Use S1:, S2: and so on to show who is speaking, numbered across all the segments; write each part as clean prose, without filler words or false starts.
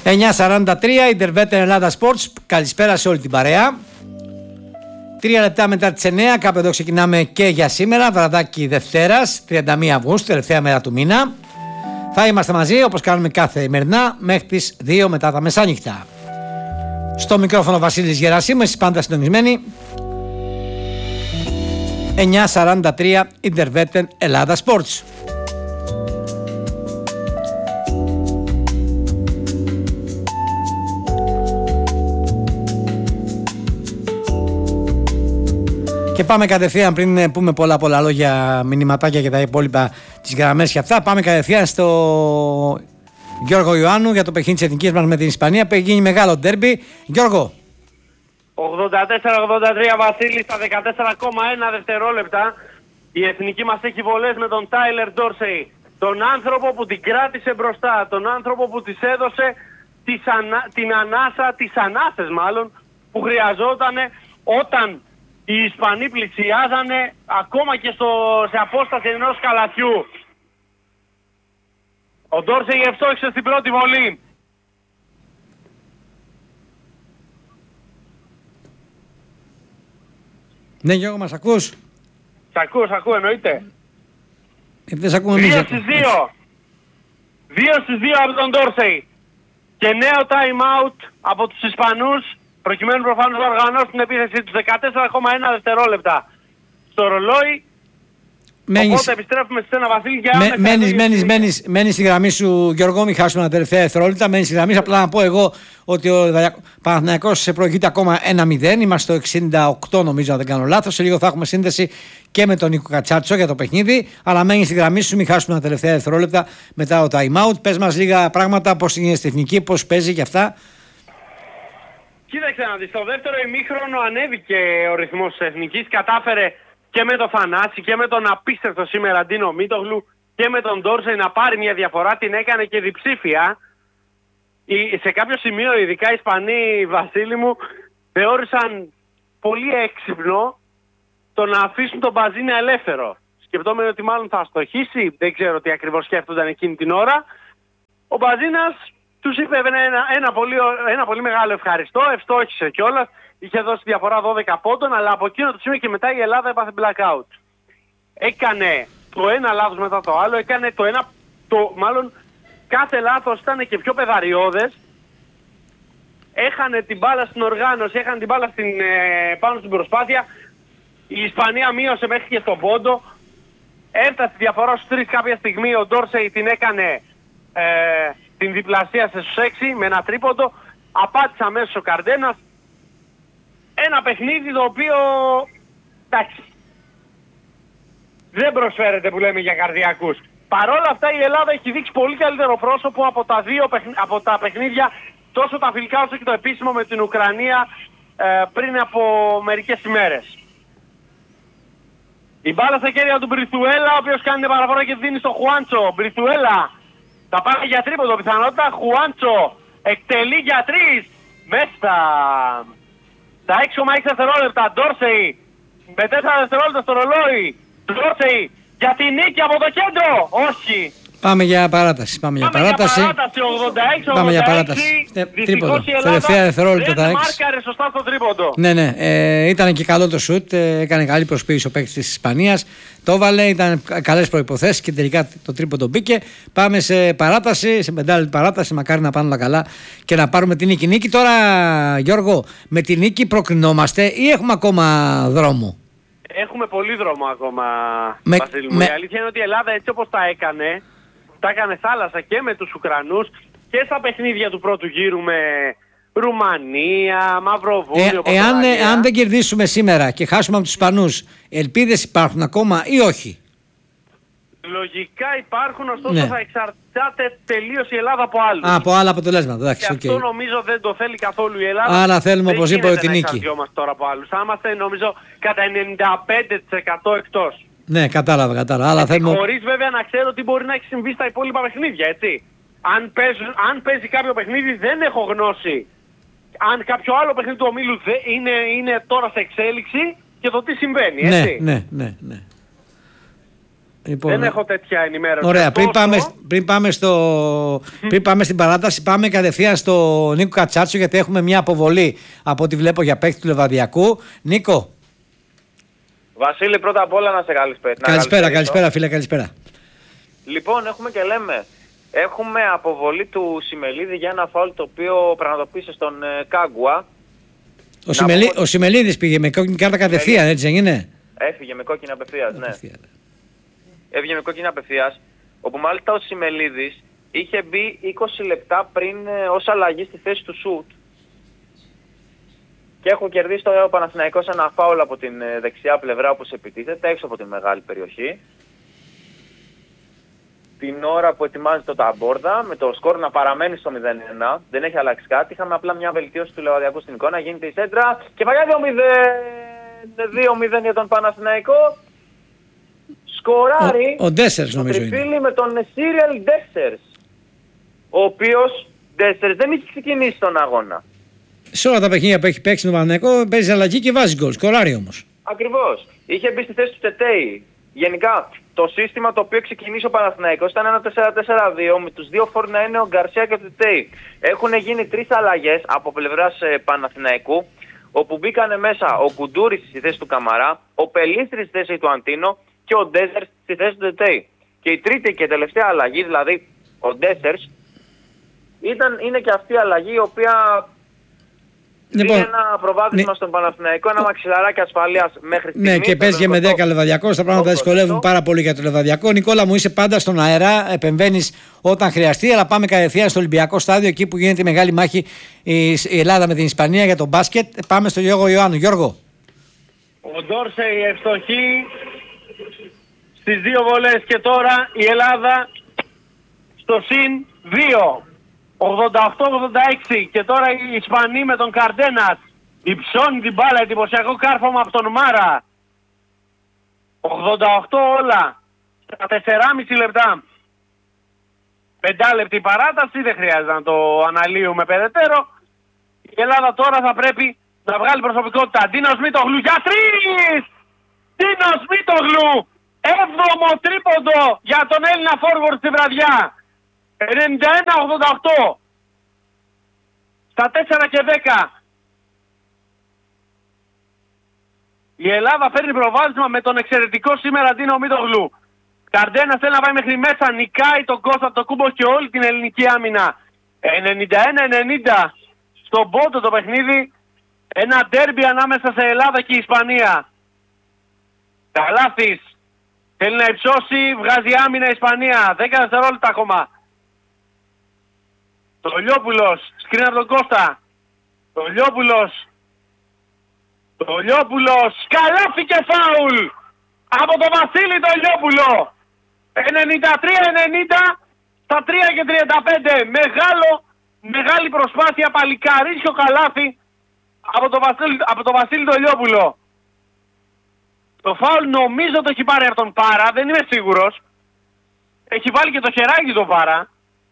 S1: 9:43 Ιντερβέτεν Ελλάδα Sports. Καλησπέρα σε όλη την παρέα. 3 λεπτά μετά τις 9, κάπου εδώ ξεκινάμε και για σήμερα, βραδάκι Δευτέρας, 31 Αυγούστου, τελευταία μέρα του μήνα. Θα είμαστε μαζί όπως κάνουμε κάθε ημερινά μέχρι τις 2 μετά τα μεσάνυχτα. Στο μικρόφωνο Βασίλης Γερασίμου, εσείς πάντα συντονισμένοι. 9:43 Ιντερβέτεν Ελλάδα Sports. Και πάμε κατευθείαν, πριν πούμε πολλά λόγια, μηνυματάκια και τα υπόλοιπα, τις γραμμές και αυτά, πάμε κατευθείαν στο Γιώργο Ιωάννου για το παιχνίδι της Εθνικής μας με την Ισπανία που έχει γίνει μεγάλο ντέρμπι. Γιώργο.
S2: 84-83 Βασίλη, στα 14,1 δευτερόλεπτα η Εθνική μας έχει βολές με τον Τάιλερ Ντόρσεϊ, τον άνθρωπο που την κράτησε μπροστά, τον άνθρωπο που της έδωσε την ανάσα, τις ανάσες μάλλον, που χρειαζόταν όταν οι Ισπανοί πλησιάζανε ακόμα και σε απόσταση ενός καλαθιού. Ο Ντόρσεϊ ευστόχησε στην πρώτη βολή.
S1: Ναι Γιώργο, μας ακούς?
S2: Σ' ακούω εννοείται.
S1: Δεν σ' ακούμε εμείς.
S2: 2 στις 2. 2 στις 2 από τον Ντόρσεϊ. Και νέο time out από τους Ισπανούς, προκειμένου προφανώς να οργανώσουν την επίθεση τους. 14,1 δευτερόλεπτα στο ρολόι. Οπότε επιστρέφουμε σε ένα Βασίλη και
S1: μένεις στη γραμμή σου Γιώργο, μην χάσουμε ένα τελευταία δευτερόλεπτα. Μένεις στη γραμμή σου, απλά να πω εγώ ότι ο Παναθηναϊκός προηγείται ακόμα 1-0. Είμαστε στο 68 νομίζω, αν δεν κάνω λάθος. Σε λίγο θα έχουμε σύνδεση και με τον Νίκο Κατσάτσο για το παιχνίδι. Αλλά μένεις στη γραμμή σου, μην χάσουμε ένα τελευταία δευτερόλεπτα μετά το time out. Πες μας λίγα πράγματα, πώς είναι στην εθνική, πώς παίζει και αυτά.
S2: Κοίταξε να δεις, στο δεύτερο ημίχρονο ανέβηκε ο ρυθμός της εθνικής, κατάφερε και με τον Θανάση και με τον απίστευτο σήμερα Ντίνο Μίτογλου και με τον Ντόρσεϊ να πάρει μια διαφορά, την έκανε και διψήφια. Σε κάποιο σημείο ειδικά οι Ισπανοί, Βασίλη μου, θεώρησαν πολύ έξυπνο το να αφήσουν τον Μπαζίνια ελεύθερο. Σκεπτόμενοι ότι μάλλον θα αστοχίσει, δεν ξέρω τι ακριβώς σκέφτονταν εκείνη την ώρα. Ο Μπαζίνας τους είπε ένα πολύ μεγάλο ευχαριστώ, ευστόχησε κιόλας. Είχε δώσει διαφορά 12 πόντων, αλλά από εκείνο το σημείο και μετά η Ελλάδα έπαθε blackout. Έκανε το ένα λάθος μετά το άλλο, έκανε μάλλον κάθε λάθος ήταν και πιο πεδαριώδες. Έχανε την μπάλα στην οργάνωση, έχανε την μπάλα πάνω στην προσπάθεια. Η Ισπανία μείωσε μέχρι και στον πόντο. Έφτασε τη διαφορά στους 3 κάποια στιγμή, ο Ντόρσεϊ την έκανε την διπλασίασε στους 6 με ένα τρίποντο. Απάτησε αμέσως ο Καρντένας. Ένα παιχνίδι το οποίο, εντάξει, δεν προσφέρεται που λέμε για καρδιακούς. Παρόλα αυτά η Ελλάδα έχει δείξει πολύ καλύτερο πρόσωπο από τα παιχνίδια, τόσο τα φιλικά όσο και το επίσημο με την Ουκρανία πριν από μερικές ημέρες. Η μπάλα στα χέρια του Μπριθουέλα, ο οποίος κάνει την παραφορά και δίνει στο Χουάντσο. Μπριθουέλα θα πάει για τρίποντο πιθανότητα. Χουάντσο εκτελεί για 3 μέσα στα 6,6 δευτερόλεπτα. Ντόρσεϊ με 4 δευτερόλεπτα στο ρολόι. Ντόρσεϊ για τη νίκη από το κέντρο. Όχι.
S1: Πάμε για παράταση. Πάμε για παράταση.
S2: 86-86.
S1: Πάμε για παράταση.
S2: Δυστυχώς η Ελλάδα δεν μάρκαρε σωστά στο τρίποντο.
S1: Ναι. Ήταν και καλό το σουτ. Έκανε καλή προσποίηση ο παίκτης της Ισπανίας. Το έβαλε, ήταν καλές προϋποθέσεις και τελικά το τρίποντο μπήκε. Πάμε σε παράταση, σε 5 λεπτή παράταση. Μακάρι να πάνε όλα καλά και να πάρουμε την νίκη. Νίκη τώρα, Γιώργο, με την νίκη προκρινόμαστε ή έχουμε ακόμα δρόμο?
S2: Έχουμε πολύ δρόμο ακόμα, Βασίλη μου. Η αλήθεια είναι ότι η Ελλάδα έτσι όπως τα έκανε θάλασσα και με τους Ουκρανούς και στα παιχνίδια του πρώτου γύρου με Ρουμανία, Μαυροβούνιο,
S1: αν δεν κερδίσουμε σήμερα και χάσουμε από τους Ισπανούς, ελπίδες υπάρχουν ακόμα ή όχι?
S2: Λογικά υπάρχουν, ωστόσο θα εξαρτάται τελείως η Ελλάδα από άλλους.
S1: Από άλλα αποτελέσματα.
S2: Και αυτό νομίζω δεν το θέλει καθόλου η Ελλάδα.
S1: Άρα θέλουμε οπωσδήποτε την νίκη.
S2: Δεν εξαρτιόμαστε τώρα από άλλους. Θα είμαστε νομίζω κατά 95% εκτός.
S1: Ναι, κατάλαβα. Αλλά
S2: χωρίς βέβαια να ξέρω τι μπορεί να έχει συμβεί στα υπόλοιπα παιχνίδια, έτσι. Αν παίζει κάποιο παιχνίδι δεν έχω γνώση. Αν κάποιο άλλο παιχνίδι του ομίλου είναι τώρα σε εξέλιξη και το τι συμβαίνει, έτσι.
S1: Ναι. Λοιπόν,
S2: δεν έχω τέτοια ενημέρωση.
S1: Ωραία, πριν πάμε στην παράταση, πάμε κατευθείαν στο Νίκο Κατσάτσο, γιατί έχουμε μια αποβολή από ό,τι βλέπω για παίκτη του Λεβαδιακού. Νίκο.
S3: Βασίλη, πρώτα απ' όλα να σε
S1: Καλησπέρα φίλε, καλησπέρα.
S3: Λοιπόν, έχουμε και λέμε. Έχουμε αποβολή του Σιμελίδη για ένα φάουλ το οποίο πραγματοποίησε στον Κάγκουα.
S1: Ο Σιμελίδης πήγε με κόκκινη κάρτα κατευθείαν, έτσι δεν είναι?
S3: Έφυγε με κόκκινη απευθείας, ναι. Έφυγε με κόκκινη απευθείας, όπου μάλιστα ο Σιμελίδης είχε μπει 20 λεπτά πριν ως αλλαγή στη θέση του σουτ. Και έχω κερδίσει το Παναθηναϊκός ένα φάουλ από την δεξιά πλευρά όπως επιτίθεται, έξω από τη μεγάλη περιοχή. Την ώρα που ετοιμάζεται το Ταμπόρδα, με το σκορ να παραμένει στο 0-1, δεν έχει αλλάξει κάτι. Είχαμε απλά μια βελτίωση του Λεβαδιακού στην εικόνα, γίνεται η σέντρα και παγιά 2-0 για τον Παναθηναϊκό. Σκοράρει
S1: ο Ντέσσερς, νομίζω είναι.
S3: Με τον Σύριελ Ντέσσερς, ο οποίος Ντέσσερς δεν έχει ξεκινήσει τον αγώνα.
S1: Σε όλα τα παιχνίδια που έχει παίξει τον Παναθηναϊκό παίζει αλλαγή και βάζει γκολ. Σκοράρει όμως.
S3: Ακριβώς. Είχε μπει στη θέση του Τετέι. Γενικά, το σύστημα το οποίο ξεκινήσει ο Παναθηναϊκός ήταν ένα 4-4-2 με τους δύο φόρ να είναι ο Γκαρσία και ο Τετέι. Έχουν γίνει 3 αλλαγές από πλευράς Παναθηναϊκού, όπου μπήκανε μέσα ο Κουντούρης στη θέση του Καμαρά, ο Πελίστρης στη θέση του Αντίνο και ο Ντέσσερς στη θέση του Τετέι. Και η τρίτη και τελευταία αλλαγή, δηλαδή ο Ντέσσερς, είναι και αυτή η αλλαγή η οποία είναι ένα προβάδισμα στον Παναθηναϊκό, ένα μαξιλαράκι ασφαλείας μέχρι στιγμής.
S1: Ναι, και παίζει και με 10 Λεβαδιακός, τα πράγματα δυσκολεύουν πάρα πολύ για το Λεβαδιακό. Νικόλα μου, είσαι πάντα στον αέρα, επεμβαίνεις όταν χρειαστεί, αλλά πάμε κατευθείαν στο Ολυμπιακό στάδιο, εκεί που γίνεται η μεγάλη μάχη η Ελλάδα με την Ισπανία για τον μπάσκετ. Πάμε στο Γιώργο Ιωάννου. Γιώργο.
S2: Ο Ντόρσεϊ ευστοχή στις 2 βολές και τώρα η Ελλάδα στο συν 2. 88-86 και τώρα οι Ισπανοί με τον Καρντένας υψώνει την μπάλα, εντυπωσιακό κάρφωμα από τον Μάρα. 88 όλα στα 4,5 λεπτά. 5 λεπτή παράταση, δεν χρειάζεται να το αναλύουμε περαιτέρω. Η Ελλάδα τώρα θα πρέπει να βγάλει προσωπικότητα. Ντίνος Μίτογλου για 3! Ντίνος Μίτογλου! 7ο τρίποντο για τον Έλληνα forward στη βραδιά. 91-88 στα 4 και 10. Η Ελλάδα παίρνει προβάδισμα με τον εξαιρετικό σήμερα Ντίνο Μίτογλου. Καρντένας θέλει να πάει μέχρι μέσα, νικάει τον Κώστα, τον Κούμπο και όλη την ελληνική άμυνα. 91-90 στον πόντο το παιχνίδι. Ένα ντέρμπι ανάμεσα σε Ελλάδα και Ισπανία. Καλάθης θέλει να υψώσει, βγάζει άμυνα η Ισπανία. 10 δευτερόλεπτα ακόμα. Το Λιόπουλος, σκριν από τον Κώστα. Το Λιόπουλος, καλάθι και φάουλ από τον Βασίλη το Λιόπουλο. 93-90 στα 3 και 35. Μεγάλη προσπάθεια, παλικαρίσιο καλάθι από τον Βασίλη το Λιόπουλο. Το φάουλ νομίζω το έχει πάρει από τον Πάρα, δεν είμαι σίγουρος. Έχει βάλει και το χεράκι τον Πάρα.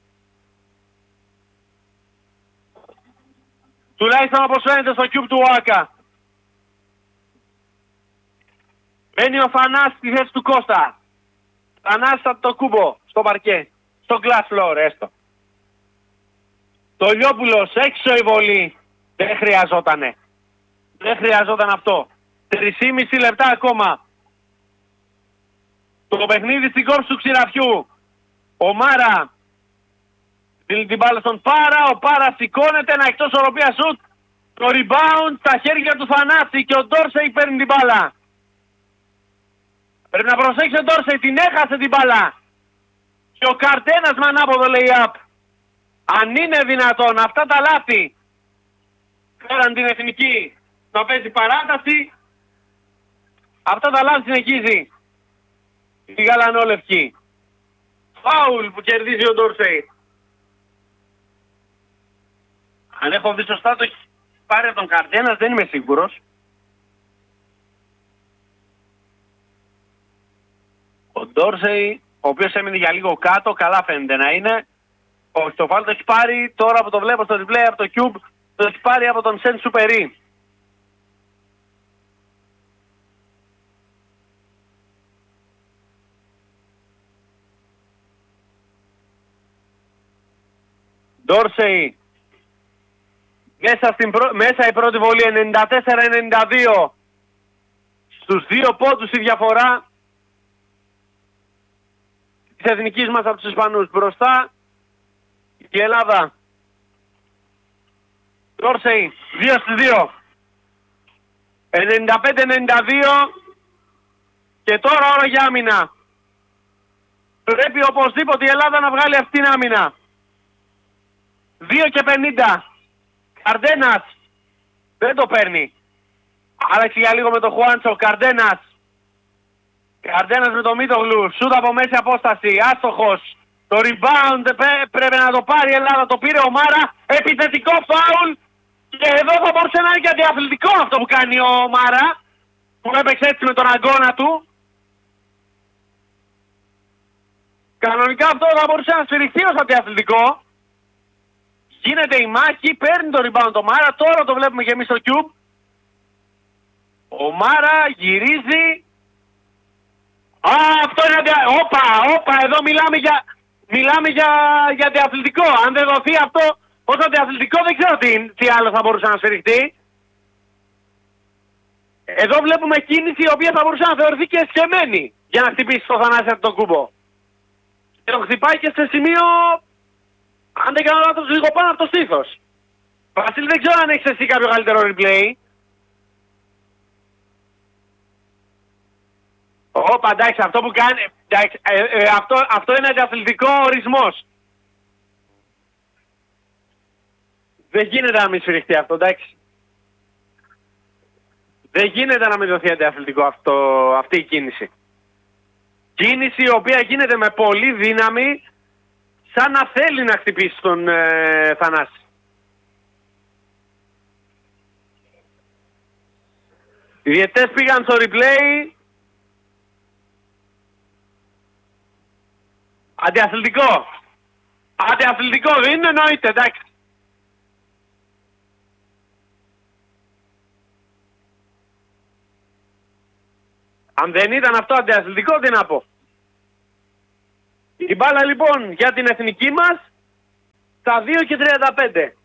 S2: Τουλάχιστον όπως φαίνεται στο cube του Άκα. Μπαίνει ο Θανάσης στη θέση του Κώστα. Θανάσης από το Κούμπο, στο παρκέ. Στο glass floor έστω. Το Λιόπουλος, έξω η βολή. Δεν χρειαζότανε. Δεν χρειαζόταν αυτό. 3,5 λεπτά ακόμα. Το παιχνίδι στην κόψη του Ξηραφιού. Ο Μάρα δίνει την μπάλα στον Πάρα. Ο Πάρα σηκώνεται, ένα εκτός οροπία σουτ. Το rebound στα χέρια του Θανάση και ο Ντόρσεϊ παίρνει την μπάλα. Πρέπει να προσέξει ο Ντόρσεϊ, την έχασε την μπάλα. Και ο Καρτένας με ανάποδο lay-up. Αν είναι δυνατόν αυτά τα λάθη φέραν την εθνική να παίζει παράταση, αυτά τα λάθη συνεχίζει η γαλανόλευκη. Φάουλ που κερδίζει ο Ντόρσεϊ. Αν έχω δει σωστά το έχει πάρει από τον Καρτένας, δεν είμαι σίγουρος. Ο Ντόρσεϊ, ο οποίος έμεινε για λίγο κάτω, καλά φαίνεται να είναι. Όχι, το φάουλ το έχει πάρει τώρα που το βλέπω στο replay από το Cube, το έχει πάρει από τον Σεν Σουπερί. Ντόρσεϊ. Μέσα η πρώτη βολή 94-92. Στους 2 πόντους η διαφορά της εθνικής μας από τους Ισπανούς. Μπροστά η Ελλάδα. Ντόρσεϊ 2-2. 95-92. Και τώρα ώρα για άμυνα. Πρέπει οπωσδήποτε η Ελλάδα να βγάλει αυτή την άμυνα. 2-50. Καρντένας. Δεν το παίρνει. Άλλαξε για λίγο με τον Χουάντσο. Καρντένας. Καρντένας με τον Μίτογλου. Σούτ από μέση απόσταση. Άστοχος. Το rebound πρέπει να το πάρει η Ελλάδα. Το πήρε ο Μάρα. Επιθετικό φάουλ. Και εδώ θα μπορούσε να είναι και αντιαθλητικό αυτό που κάνει ο Μάρα. Που έπαιξε έτσι με τον αγκώνα του. Κανονικά αυτό θα μπορούσε να σφυριχθεί ως αντιαθλητικό. Γίνεται η μάχη, παίρνει το rebound το Μάρα, τώρα το βλέπουμε και εμείς στο Cube. Ο Μάρα γυρίζει. Αυτό είναι όπα, εδώ μιλάμε για αντιαθλητικό. Αν δεν δοθεί αυτό ως αντιαθλητικό δεν ξέρω τι άλλο θα μπορούσε να σφυριχθεί. Εδώ βλέπουμε κίνηση η οποία θα μπορούσε να θεωρηθεί και εσχεμένη για να χτυπήσει το Θανάση Αντετοκούνμπο. Και το χτυπάει και σε σημείο, αν δεν κάνω λάθος, λίγο πάνω από το στήθος. Βασίλη, δεν ξέρω αν έχεις εσύ κάποιο καλύτερο replay. Όπα, εντάξει, αυτό που κάνει, εντάξει, αυτό είναι αντιαθλητικό ορισμός. Δεν γίνεται να μην σφυριχτεί αυτό, εντάξει. Δεν γίνεται να μην δοθεί αντιαθλητικό αυτή η κίνηση. Κίνηση η οποία γίνεται με πολύ δύναμη, σαν να θέλει να χτυπήσει τον Θανάση. Οι διαιτητές πήγαν στο replay. Αντιαθλητικό. Αντιαθλητικό δεν είναι, εννοείται, εντάξει. Αν δεν ήταν αυτό αντιαθλητικό, τι να πω. Η μπάλα λοιπόν για την εθνική μας, στα 2:35.